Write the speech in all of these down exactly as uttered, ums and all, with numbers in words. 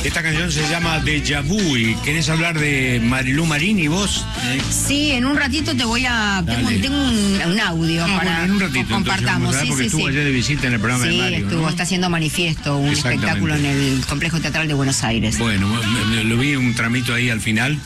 Esta canción se llama Déjà Vu y querés hablar de Marilú Marini, vos. ¿Eh? Sí, en un ratito te voy a... Dale. Tengo, tengo un, un audio ah, para bueno, en un ratito, compartamos. Entonces, sí, porque sí, estuvo sí. ayer de visita en el programa sí, de Mario. estuvo, ¿no? Está haciendo Manifiesto, un espectáculo en el Complejo Teatral de Buenos Aires. Bueno, lo vi un tramito ahí al final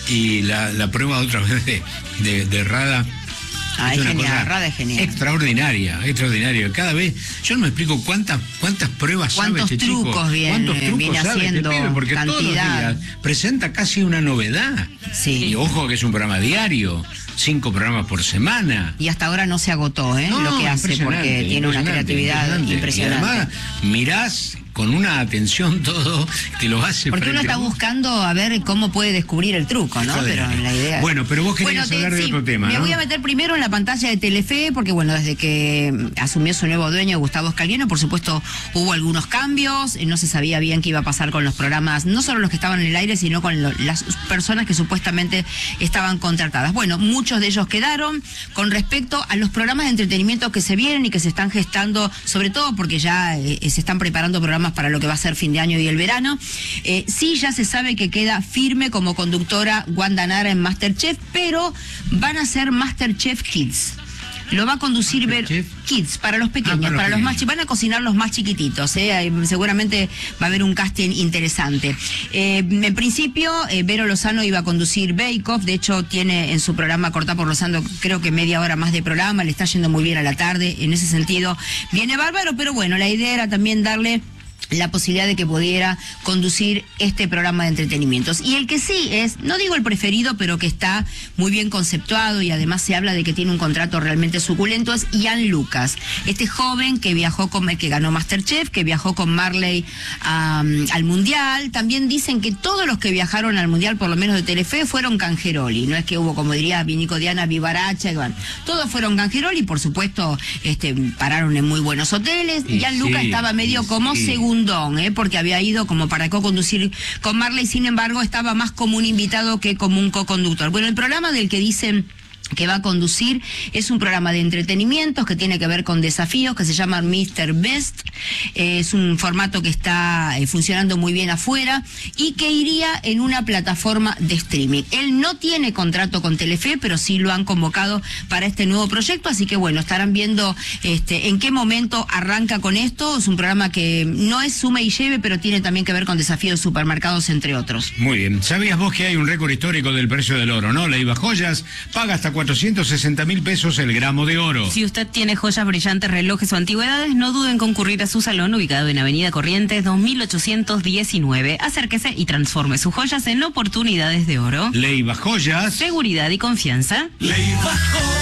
y la, la prueba otra vez de, de, de Rada. Ah, es, es genial, Rada es genial. Extraordinaria, extraordinaria. Cada vez, yo no me explico cuántas cuántas pruebas sabe este chico. Trucos viene, ¿Cuántos trucos viene sabe haciendo este pibe? Porque cantidad. todos los días presenta casi una novedad. Sí. Y ojo que es un programa diario, cinco programas por semana. Y hasta ahora no se agotó, ¿eh? No, lo que hace, porque tiene una creatividad impresionante. impresionante. Y además, mirás con una atención todo, te lo hace. Porque uno está buscando a ver cómo puede descubrir el truco, ¿no? Joder. Pero la idea... Bueno, pero vos querías bueno, te, hablar de sí, otro tema, me ¿no? voy a meter primero en la pantalla de Telefe, porque bueno, desde que asumió su nuevo dueño, Gustavo Scaliano, por supuesto, hubo algunos cambios, no se sabía bien qué iba a pasar con los programas, no solo los que estaban en el aire, sino con lo, las personas que supuestamente estaban contratadas. Bueno, muchos de ellos quedaron. Con respecto a los programas de entretenimiento que se vienen y que se están gestando, sobre todo porque ya eh, se están preparando programas para lo que va a ser fin de año y el verano, eh, sí ya se sabe que queda firme como conductora Wanda Nara en MasterChef, pero van a ser MasterChef Kids. Lo va a conducir Ver Kids, para los pequeños, ah, para, para los, los más van a cocinar los más chiquititos, ¿eh? Seguramente va a haber un casting interesante. Eh, en principio, eh, Vero Lozano iba a conducir Bake Off, de hecho tiene en su programa Cortá por Lozano creo que media hora más de programa, le está yendo muy bien a la tarde, en ese sentido viene bárbaro, pero bueno, la idea era también darle la posibilidad de que pudiera conducir este programa de entretenimientos. Y el que sí es, no digo el preferido, pero que está muy bien conceptuado y además se habla de que tiene un contrato realmente suculento, es Ian Lucas, este joven que viajó con, que ganó MasterChef, que viajó con Marley um, al Mundial. También dicen que todos los que viajaron al Mundial, por lo menos de Telefe, fueron Cangeroli, no es que hubo, como diría Vinico Diana, Vivaracha, bueno, todos fueron Cangeroli, por supuesto, este, pararon en muy buenos hoteles. Y Ian sí, Lucas estaba medio sí, como sí. segundo ¿eh? Porque había ido como para co-conducir con Marley, sin embargo estaba más como un invitado que como un co-conductor. Bueno, el programa del que dicen que va a conducir es un programa de entretenimientos que tiene que ver con desafíos, que se llama míster Best, eh, es un formato que está eh, funcionando muy bien afuera y que iría en una plataforma de streaming. Él no tiene contrato con Telefe, pero sí lo han convocado para este nuevo proyecto, así que bueno, estarán viendo este, en qué momento arranca con esto. Es un programa que no es suma y lleve, pero tiene también que ver con desafíos de supermercados, entre otros. Muy bien, ¿sabías vos que hay un récord histórico del precio del oro, no? Leiva Joyas paga hasta cuatrocientos sesenta mil pesos el gramo de oro. Si usted tiene joyas brillantes, relojes o antigüedades, no duden en concurrir a su salón ubicado en Avenida Corrientes dos mil ochocientos diecinueve. Acérquese y transforme sus joyas en oportunidades de oro. Leiva Joyas. Seguridad y confianza. Leiva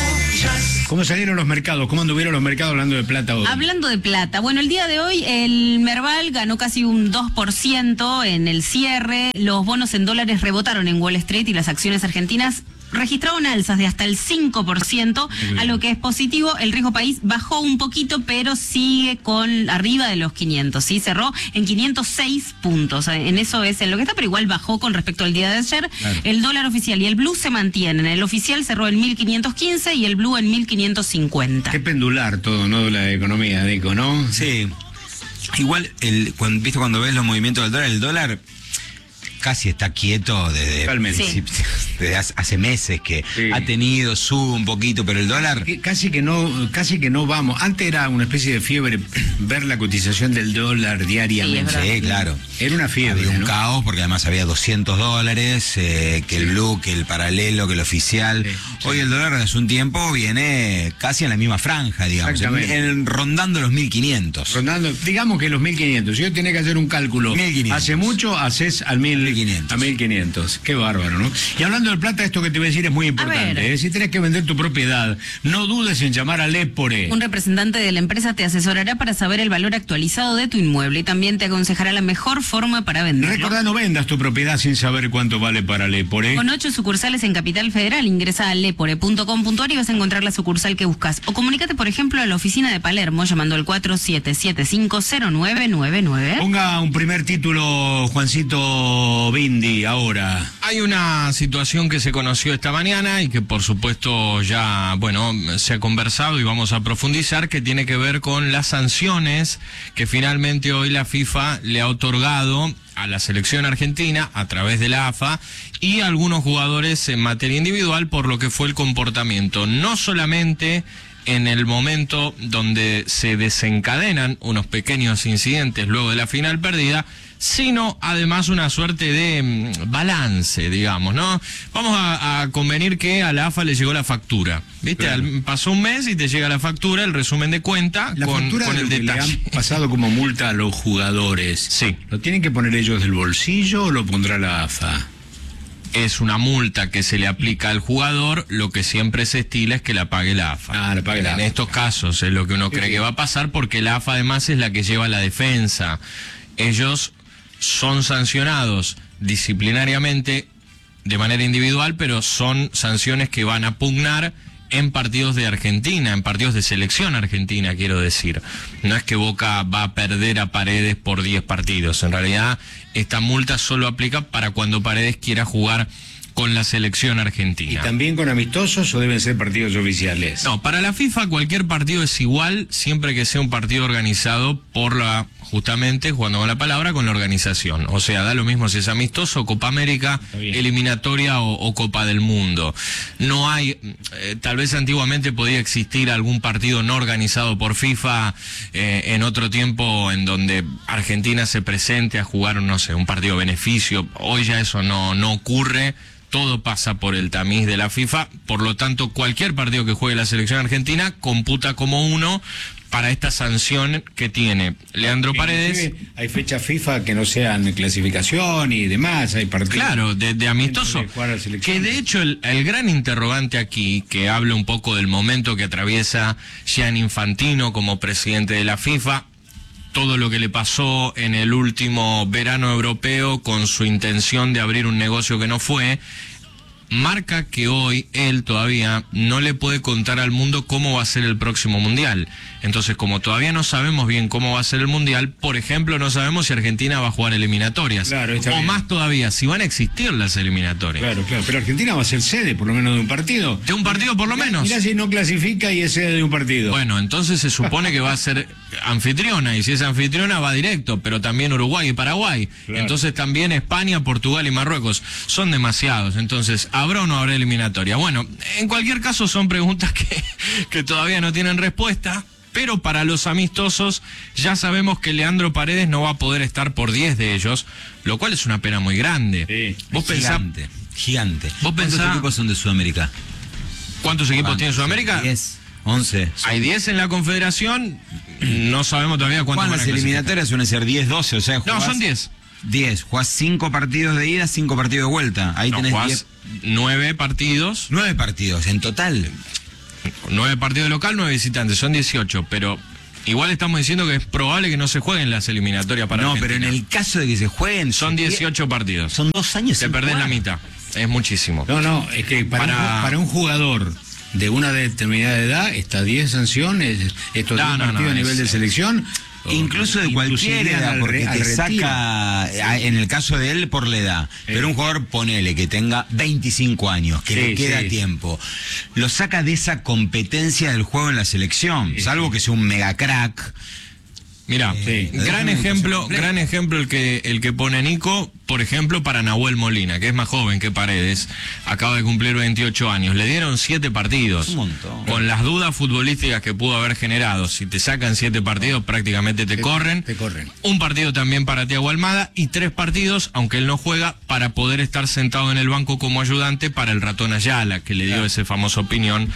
Joyas. ¿Cómo salieron los mercados? ¿Cómo anduvieron los mercados hablando de plata hoy? Hablando de plata. Bueno, el día de hoy el Merval ganó casi un dos por ciento en el cierre. Los bonos en dólares rebotaron en Wall Street y las acciones argentinas registraron alzas de hasta el cinco por ciento, a lo que es positivo. El riesgo país bajó un poquito, pero sigue con arriba de los quinientos, ¿sí? Cerró en quinientos seis puntos, en eso es en lo que está, pero igual bajó con respecto al día de ayer. Claro. El dólar oficial y el blue se mantienen. El oficial cerró en mil quinientos quince y el blue en mil quinientos cincuenta. Qué pendular todo, ¿no? La economía, Nico, ¿no? Sí. Igual, el, cuando, ¿viste cuando ves los movimientos del dólar? El dólar casi está quieto desde, sí. desde hace meses que sí. ha tenido, sube un poquito, pero el dólar... Casi que no casi que no vamos. Antes era una especie de fiebre ver la cotización del dólar diariamente. Sí, sí, claro. Era una fiebre, había un ¿no? caos porque además había doscientos dólares, eh, que sí. el blue, que el paralelo, que el oficial. Sí, sí. Hoy el dólar hace un tiempo viene casi en la misma franja, digamos, en, en, rondando los mil quinientos. Rondando, digamos que los mil quinientos. Si yo tenía que hacer un cálculo mil quinientos. Hace mucho, haces al mil quinientos. A mil quinientos. Qué bárbaro, ¿no? Y hablando de plata, esto que te voy a decir es muy importante. ¿eh? Si tenés que vender tu propiedad, no dudes en llamar a Lepore. Un representante de la empresa te asesorará para saber el valor actualizado de tu inmueble y también te aconsejará la mejor forma para venderlo. Recordá, no vendas tu propiedad sin saber cuánto vale para Lepore. Con ocho sucursales en Capital Federal, ingresa a lepore punto com punto ar y vas a encontrar la sucursal que buscas. O comunícate, por ejemplo, a la oficina de Palermo llamando al cuatro siete siete cinco cero nueve nueve nueve. Ponga un primer título, Juancito Bindi, ahora. Hay una situación que se conoció esta mañana y que por supuesto ya, bueno, se ha conversado y vamos a profundizar, que tiene que ver con las sanciones que finalmente hoy la FIFA le ha otorgado a la selección argentina a través de la A F A y a algunos jugadores en materia individual por lo que fue el comportamiento, no solamente en el momento donde se desencadenan unos pequeños incidentes luego de la final perdida, sino además una suerte de mm, balance, digamos, ¿no? Vamos a, a convenir que a la A F A le llegó la factura, ¿viste? Claro. Al, pasó un mes y te llega la factura, el resumen de cuenta, la con, factura con de el lo que detalle. le han pasado como multa a los jugadores. Sí. ¿Lo tienen que poner ellos del bolsillo o lo pondrá la A F A? Es una multa que se le aplica al jugador, lo que siempre se estila es que la pague la A F A. Ah, la pague la A F A. En estos casos es lo que uno cree sí, sí. que va a pasar, porque la A F A además es la que lleva la defensa. Ellos son sancionados disciplinariamente de manera individual, pero son sanciones que van a pugnar en partidos de Argentina, en partidos de selección argentina, quiero decir. No es que Boca va a perder a Paredes por diez partidos. En realidad, esta multa solo aplica para cuando Paredes quiera jugar con la selección argentina. ¿Y también con amistosos o deben ser partidos oficiales? No, para la FIFA cualquier partido es igual, siempre que sea un partido organizado por la, justamente, jugando con la palabra, con la organización. O sea, da lo mismo si es amistoso, Copa América, eliminatoria o, o Copa del Mundo. No hay, eh, tal vez antiguamente podía existir algún partido no organizado por FIFA eh, en otro tiempo en donde Argentina se presente a jugar, no sé, un partido beneficio. Hoy ya eso no, no ocurre. Todo pasa por el tamiz de la FIFA, por lo tanto cualquier partido que juegue la selección argentina computa como uno para esta sanción que tiene Leandro Paredes. Hay fechas FIFA que no sean clasificación y demás, hay partidos. Claro, de, de amistoso. De que de hecho el, el gran interrogante aquí, que habla un poco del momento que atraviesa Gianni Infantino como presidente de la FIFA, todo lo que le pasó en el último verano europeo con su intención de abrir un negocio que no fue, marca que hoy él todavía no le puede contar al mundo cómo va a ser el próximo mundial. Entonces, como todavía no sabemos bien cómo va a ser el mundial, por ejemplo, no sabemos si Argentina va a jugar eliminatorias. Claro, o bien. Más todavía, si van a existir las eliminatorias. Claro, claro, pero Argentina va a ser sede por lo menos de un partido. De un partido por lo menos. Mira si no clasifica y es sede de un partido. Bueno, entonces se supone que va a ser anfitriona, y si es anfitriona va directo, pero también Uruguay y Paraguay. Claro. Entonces también España, Portugal y Marruecos. Son demasiados, entonces, ¿habrá o no habrá eliminatoria? Bueno, en cualquier caso son preguntas que, que todavía no tienen respuesta. Pero para los amistosos ya sabemos que Leandro Paredes no va a poder estar por diez de ellos, lo cual es una pena muy grande. Sí, vos pensás, gigante, gigante. ¿Vos ¿Cuántos pensá, equipos son de Sudamérica? ¿Cuántos equipos tiene Sudamérica? diez, once. Hay diez en la Confederación, no sabemos todavía cuántos van a las eliminatorias suelen ser diez, doce, o sea, jugás, no, son diez. diez, jugás cinco partidos de ida, cinco partidos de vuelta. Ahí no, tenés diez. nueve partidos. nueve partidos, en total. nueve partidos de local, nueve visitantes, son dieciocho, pero igual estamos diciendo que es probable que no se jueguen las eliminatorias para No, Argentina. pero en el caso de que se jueguen... Son dieciocho partidos. Son dos años. Te perdés la mitad, es muchísimo. No, no, es que para, para... Un, para un jugador de una determinada edad, estas diez sanciones, estos no, diez no, partidos no, a nivel es, de selección... Incluso de cualquier edad, porque te saca, en el caso de él, por la edad. Sí. Pero un jugador, ponele, que tenga veinticinco años, que sí, le queda sí. tiempo, lo saca de esa competencia del juego en la selección, sí, salvo sí. que sea un mega crack. Mira, sí. gran ejemplo, gran ejemplo el que el que pone Nico, por ejemplo, para Nahuel Molina, que es más joven que Paredes, acaba de cumplir veintiocho años. Le dieron siete partidos. Un montón. Con las dudas futbolísticas que pudo haber generado. Si te sacan siete partidos, prácticamente te, te corren. Te corren. Un partido también para Thiago Almada y tres partidos, aunque él no juega, para poder estar sentado en el banco como ayudante para el Ratón Ayala, que le dio claro. ese famoso opinión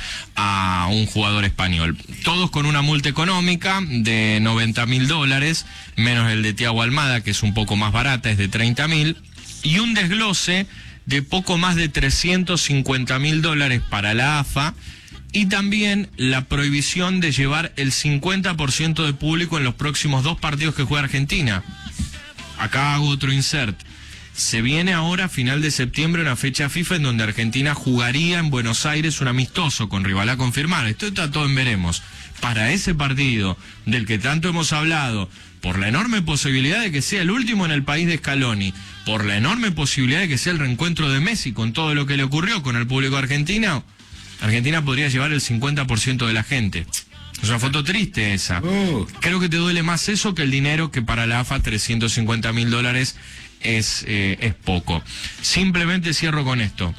a un jugador español. Todos con una multa económica de noventa mil dólares, menos el de Thiago Almada, que es un poco más barata, es de treinta mil, y un desglose de poco más de trescientos cincuenta mil dólares para la A F A, y también la prohibición de llevar el cincuenta por ciento de público en los próximos dos partidos que juega Argentina. Acá hago otro insert. Se viene ahora, a final de septiembre, una fecha FIFA en donde Argentina jugaría en Buenos Aires un amistoso con rival a confirmar. Esto está todo en veremos. Para ese partido, del que tanto hemos hablado, por la enorme posibilidad de que sea el último en el país de Scaloni, por la enorme posibilidad de que sea el reencuentro de Messi con todo lo que le ocurrió con el público argentino, Argentina podría llevar el cincuenta por ciento de la gente. Es una foto triste esa. Oh. Creo que te duele más eso que el dinero, que para la A F A trescientos cincuenta mil dólares es, eh, es poco. Simplemente cierro con esto.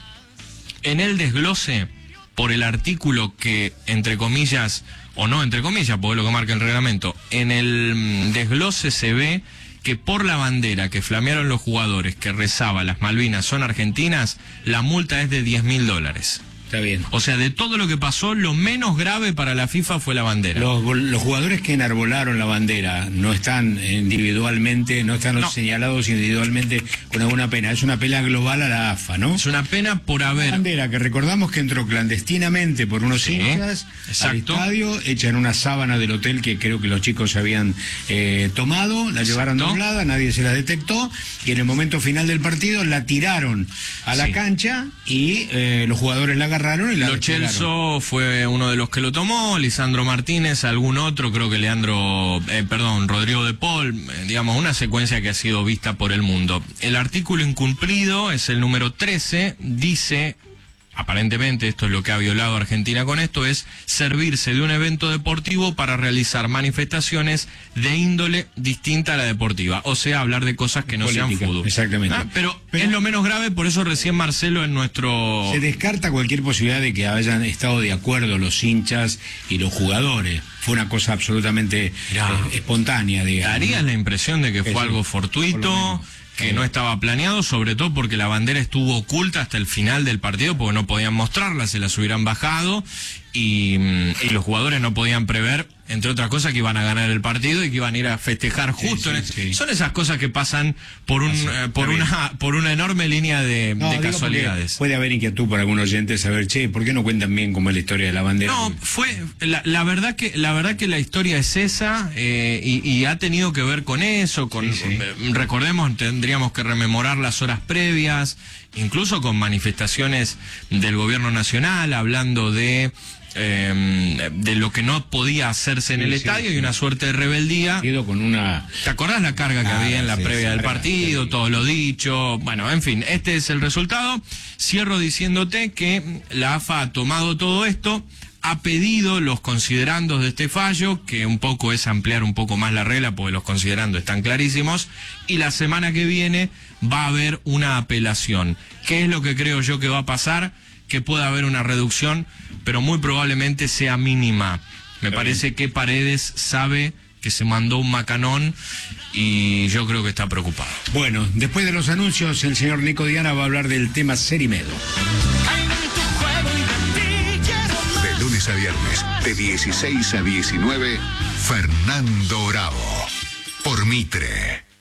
En el desglose, por el artículo que, entre comillas, o no entre comillas, porque es lo que marca el reglamento, en el desglose se ve que por la bandera que flamearon los jugadores que rezaba las Malvinas son argentinas, la multa es de diez mil dólares. Está bien. O sea, de todo lo que pasó, lo menos grave para la FIFA fue la bandera. Los, los jugadores que enarbolaron la bandera no están individualmente, no están No. señalados individualmente con alguna pena. Es una pena global a la A F A, ¿no? Es una pena por La haber... bandera que recordamos que entró clandestinamente por unos Sí, hinchas al exacto. estadio, hecha en una sábana del hotel que creo que los chicos habían eh, tomado, la llevaron Exacto. doblada, nadie se la detectó, y en el momento final del partido la tiraron a la Sí. cancha y eh, los jugadores la agarraron y la Lo desplegaron. Celso fue uno de los que lo tomó, Lisandro Martínez, algún otro, creo que Leandro, eh, perdón, Rodrigo de Paul, eh, digamos, una secuencia que ha sido vista por el mundo. El artículo incumplido es el número trece, dice, aparentemente esto es lo que ha violado Argentina con esto, es servirse de un evento deportivo para realizar manifestaciones de índole distinta a la deportiva, o sea, hablar de cosas que no Política, sean fútbol. exactamente. Ah, pero, Pero- es lo menos grave, por eso recién Marcelo en nuestro... Se descarta cualquier posibilidad de que hayan estado de acuerdo los hinchas y los jugadores. Fue una cosa absolutamente Mirá. eh, espontánea, digamos. Darías la impresión de que fue Sí, algo por lo fortuito, menos. que Sí. no estaba planeado, sobre todo porque la bandera estuvo oculta hasta el final del partido, porque no podían mostrarla, se las hubieran bajado, y, mm, y los jugadores no podían prever, entre otras cosas, que iban a ganar el partido y que iban a ir a festejar Sí, justo. sí, en sí. Son esas cosas que pasan por un Pasa, eh, por está una por una enorme línea de, No, de digo casualidades. porque puede haber inquietud por algún oyente saber, che, ¿por qué no cuentan bien cómo es la historia de la bandera? No, fue la, la verdad que la verdad que la historia es esa, eh, y, y ha tenido que ver con eso, con Sí, sí. eh, recordemos, tendríamos que rememorar las horas previas, incluso con manifestaciones del gobierno nacional hablando de eh, de lo que no podía hacerse en Sí, el sí, estadio sí. y una suerte de rebeldía. Quedo con una... ¿Te acordás la carga que Ah, había en la sí, previa sí, del carga, partido, sí. todo lo dicho? Bueno, en fin, este es el resultado. Cierro diciéndote que la A F A ha tomado todo esto, ha pedido los considerandos de este fallo, que un poco es ampliar un poco más la regla, porque los considerandos están clarísimos, y la semana que viene va a haber una apelación. ¿Qué es lo que creo yo que va a pasar? Que pueda haber una reducción, pero muy probablemente sea mínima. Me Está parece bien. que Paredes sabe que se mandó un macanón y yo creo que está preocupado. Bueno, después de los anuncios, el señor Nico Diana va a hablar del tema Serimedo. De lunes a viernes, de dieciséis a diecinueve, Fernando Bravo. Por Mitre.